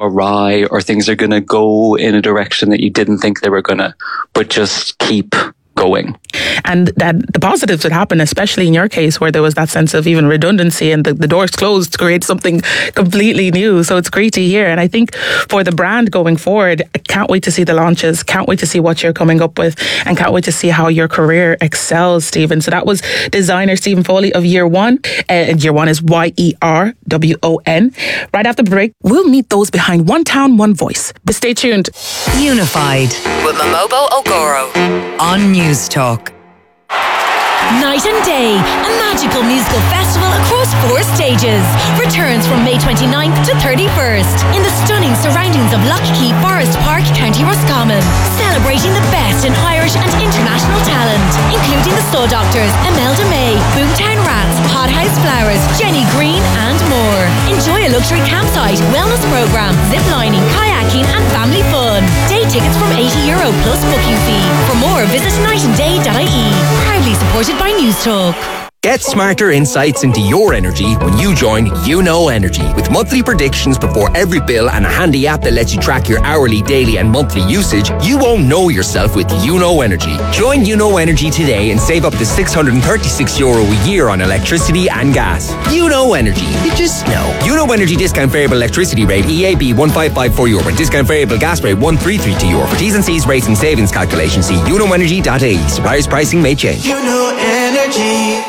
awry or things are going to go in a direction that you didn't think they were going to, but just keep going. And that the positives would happen, especially in your case where there was that sense of even redundancy and the doors closed to create something completely new. So it's great to hear. And I think for the brand going forward, I can't wait to see the launches, can't wait to see what you're coming up with, and can't wait to see how your career excels, Stephen. So that was designer Stephen Foley of Year One. And Year One is YERWON. Right after the break, we'll meet those behind One Town, One Voice. But stay tuned. Unified with Momobo Ogoro on News Talk. Night and Day, a magical musical festival across 4 stages, returns from May 29th to 31st in the stunning surroundings of Lockheed Forest Park, County Roscommon, celebrating the best in Irish and international talent, including the Soul Doctors, Imelda May, Boomtown Rats, Hothouse Flowers, Jenny Green and more. Enjoy a luxury campsite, wellness program, ziplining, kayaking and family fun. Day tickets from €80 plus booking fee. For more, visit nightandday.ie. Proudly supported by News Talk. Get smarter insights into your energy when you join YouKnow Energy. With monthly predictions before every bill and a handy app that lets you track your hourly, daily and monthly usage, you won't know yourself with YouKnow Energy. Join YouKnow Energy today and save up to €636 a year on electricity and gas. YouKnow Energy. You just know. YouKnow Energy discount variable electricity rate EAB €1554 and discount variable gas rate €1332. For T's and C's, rates and savings calculations, see youknowenergy.ie. Suppliers pricing may change. YouKnow Energy.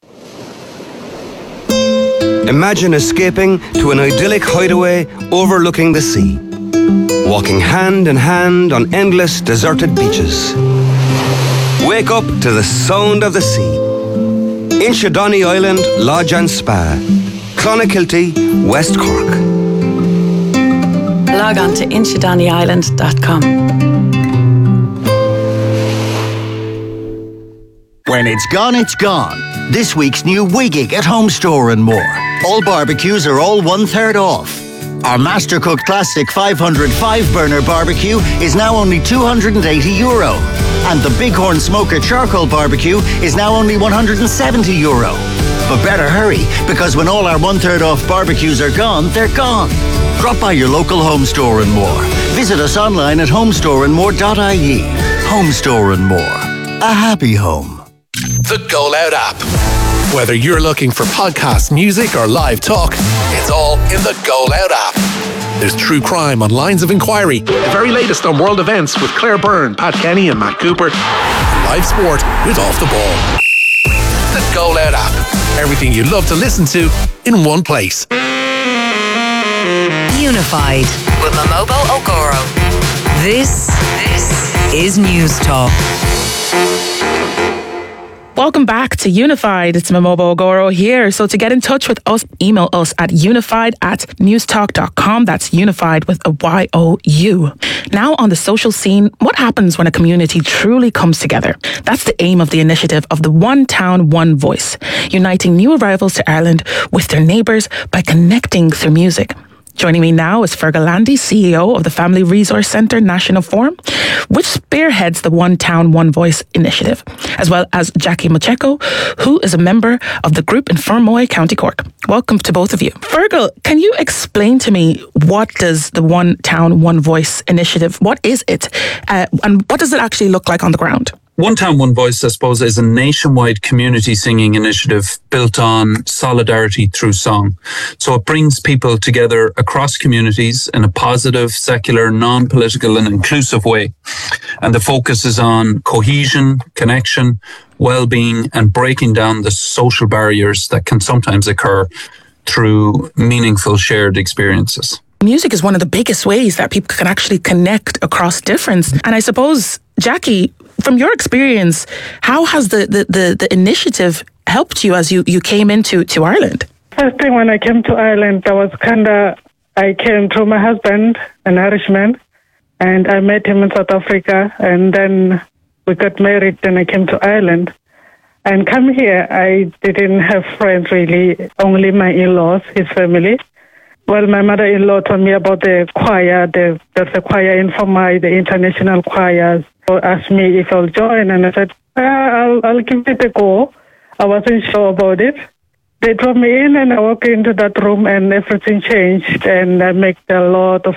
Imagine escaping to an idyllic hideaway overlooking the sea. Walking hand in hand on endless deserted beaches. Wake up to the sound of the sea. Inchydoney Island Lodge and Spa. Clonakilty, West Cork. Log on to inchydoneyisland.com. When it's gone, it's gone. This week's new Wiggig at Home Store and more. All barbecues are all 1/3 off. Our Mastercook Classic 500 5-burner barbecue is now only €280. And the Bighorn Smoker Charcoal Barbecue is now only €170. But better hurry, because when all our 1/3 off barbecues are gone, they're gone. Drop by your local Home Store and More. Visit us online at homestoreandmore.ie. Home Store and More. A happy home. The Go Loud app. Whether you're looking for podcasts, music or live talk, it's all in the Go Loud app. There's true crime on Lines of Inquiry, the very latest on world events with Claire Byrne, Pat Kenny and Matt Cooper, and live sport with Off the Ball. The Go Loud app. Everything you love to listen to in one place. Unified with Momobo Ogoro. This is News Talk. Welcome back to Unified. It's Momobo Ogoro here. So to get in touch with us, email us at unified@newstalk.com. That's unified with a YOU. Now on the social scene, what happens when a community truly comes together? That's the aim of the initiative of the One Town, One Voice, uniting new arrivals to Ireland with their neighbours by connecting through music. Joining me now is Fergal Landy, CEO of the Family Resource Centre National Forum, which spearheads the One Town, One Voice initiative, as well as Jackie Macheco, who is a member of the group in Fermoy, County Cork. Welcome to both of you. Fergal, can you explain to me what does the One Town, One Voice initiative, what is it, and what does it actually look like on the ground? One Town, One Voice, I suppose, is a nationwide community singing initiative built on solidarity through song. So it brings people together across communities in a positive, secular, non-political and inclusive way. And the focus is on cohesion, connection, well-being and breaking down the social barriers that can sometimes occur through meaningful shared experiences. Music is one of the biggest ways that people can actually connect across difference. And I suppose, Jackie, from your experience, how has the initiative helped you as you came into Ireland? First thing when I came to Ireland, I came through my husband, an Irishman, and I met him in South Africa, and then we got married, then I came to Ireland. And come here, I didn't have friends really, only my in-laws, his family. Well, my mother-in-law told me about the choir. There's a choir in Fermoy, the international choirs. So asked me if I'll join, and I said, I'll give it a go. I wasn't sure about it. They drove me in, and I walked into that room, and everything changed, and I met a lot of